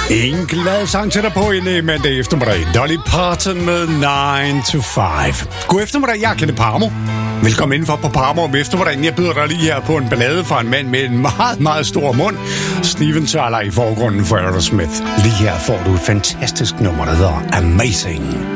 En glad sang til dig på en mandag eftermiddag. Dolly Parton med 9 to 5. God eftermiddag, jeg er Kenneth Parmo. Velkommen indenfor på Parmo om eftermiddagen. Jeg byder dig lige her på en ballade fra en mand med en meget, meget stor mund. Steven Tyler i forgrunden for Aerosmith. Lige her får du et fantastisk nummer, der hedder Amazing.